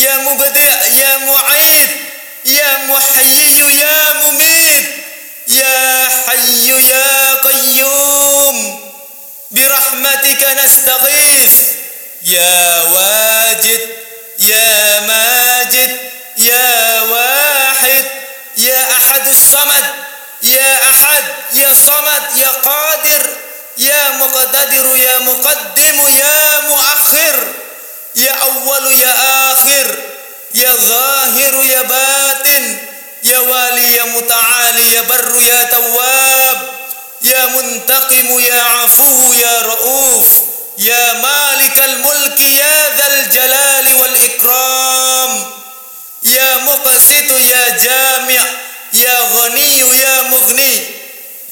يا مبدع يا معيد يا محيي يا مميت يا حي يا قيوم برحمتك نستغيث يا واجد يا ماجد يا واحد يا أحد الصمد يا أحد يا صمد يا قادر يا مقتدر يا مقدم يا مؤخر يا أول يا آخر يا ظاهر يا باطن يا والي يا متعالي يا بر يا تواب يا منتقم يا عفو يا رؤوف يا مالك الملك يا ذا الجلال والإكرام يا مقسط يا جامع يا غني يا مغني